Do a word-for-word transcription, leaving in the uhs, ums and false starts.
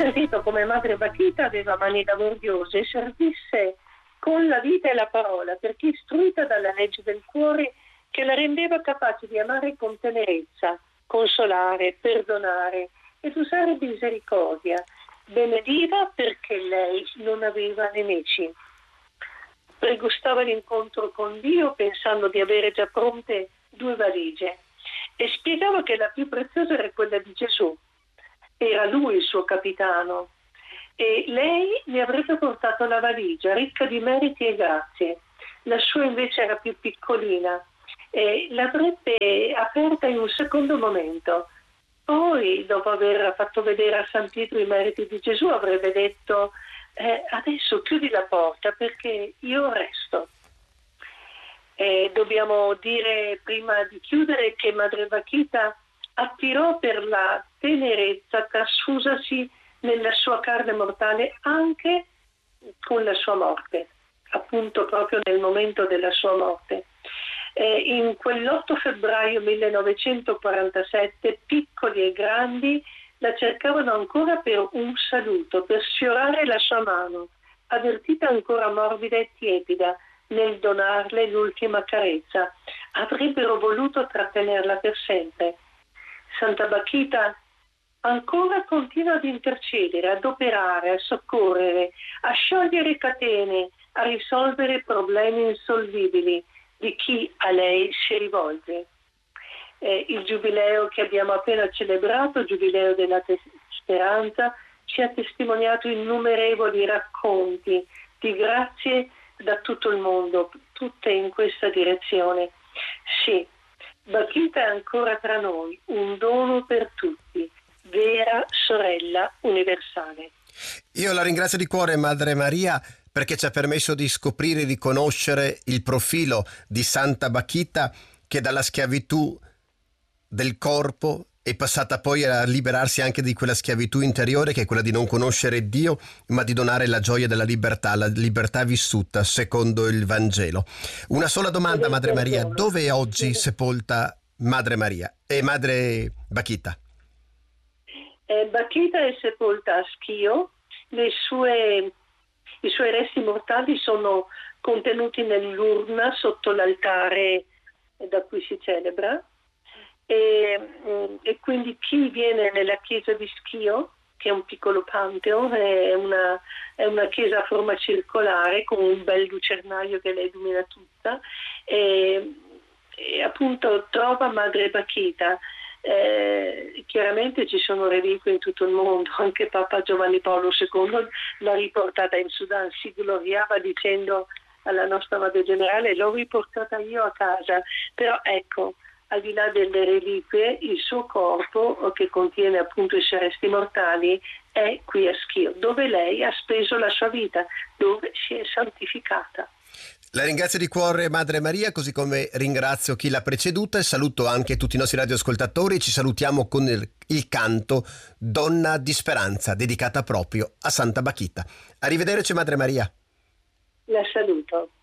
percepito come Madre Bakhita aveva mani laboriose e servisse con la vita e la parola, perché istruita dalla legge del cuore che la rendeva capace di amare con tenerezza, consolare, perdonare ed usare misericordia. Benediva perché lei non aveva nemici. Pregustava l'incontro con Dio pensando di avere già pronte due valigie e spiegava che la più preziosa era quella di Gesù. Era lui il suo capitano e lei ne avrebbe portato la valigia ricca di meriti e grazie. La sua invece era più piccolina e l'avrebbe aperta in un secondo momento. Poi, dopo aver fatto vedere a San Pietro i meriti di Gesù, avrebbe detto eh, adesso chiudi la porta perché io resto. E dobbiamo dire prima di chiudere che Madre Bakhita attirò per la tenerezza trasfusasi nella sua carne mortale anche con la sua morte, appunto proprio nel momento della sua morte. Eh, in quell'otto febbraio millenovecentoquarantasette piccoli e grandi la cercavano ancora per un saluto, per sfiorare la sua mano, avvertita ancora morbida e tiepida nel donarle l'ultima carezza. Avrebbero voluto trattenerla per sempre. Santa Bakhita ancora continua ad intercedere, ad operare, a soccorrere, a sciogliere catene, a risolvere problemi insolvibili di chi a lei si rivolge. Eh, il giubileo che abbiamo appena celebrato, il giubileo della tes- speranza, ci ha testimoniato innumerevoli racconti di grazie da tutto il mondo, tutte in questa direzione. Sì, Bakhita è ancora tra noi, un dono per tutti, vera sorella universale. Io la ringrazio di cuore, Madre Maria, perché ci ha permesso di scoprire e di conoscere il profilo di Santa Bakhita, che dalla schiavitù del corpo è passata poi a liberarsi anche di quella schiavitù interiore, che è quella di non conoscere Dio, ma di donare la gioia della libertà, la libertà vissuta secondo il Vangelo. Una sola domanda, Madre Maria: dove è oggi sepolta Madre Maria e Madre Bakhita? Eh, Bakhita è sepolta a Schio, le sue, i suoi resti mortali sono contenuti nell'urna sotto l'altare da cui si celebra. E, e quindi chi viene nella chiesa di Schio, che è un piccolo pantheon, è una, è una chiesa a forma circolare con un bel lucernario che la illumina tutta, e, e appunto trova Madre Bakhita. Eh, chiaramente ci sono reliquie in tutto il mondo, anche Papa Giovanni Paolo secondo l'ha riportata in Sudan, si gloriava dicendo alla nostra Madre Generale: l'ho riportata io a casa. Però ecco, al di là delle reliquie, il suo corpo, che contiene appunto i suoi resti mortali, è qui a Schio, dove lei ha speso la sua vita, dove si è santificata. La ringrazio di cuore, Madre Maria, così come ringrazio chi l'ha preceduta e saluto anche tutti i nostri radioascoltatori. Ci salutiamo con il, il canto Donna di Speranza, dedicata proprio a Santa Bakhita. Arrivederci, Madre Maria. La saluto.